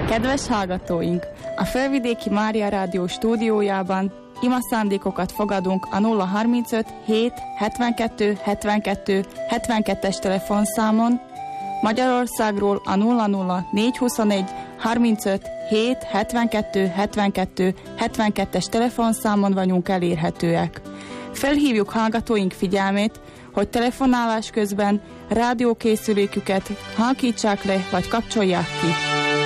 Kedves hallgatóink! A Felvidéki Mária Rádió stúdiójában ima szándékokat fogadunk a 035 7 72 72 72-es telefonszámon, Magyarországról a 00 421 35 7 72 72 72-es telefonszámon vagyunk elérhetőek. Felhívjuk hallgatóink figyelmét, hogy telefonálás közben rádiókészüléküket halkítsák le vagy kapcsolják ki.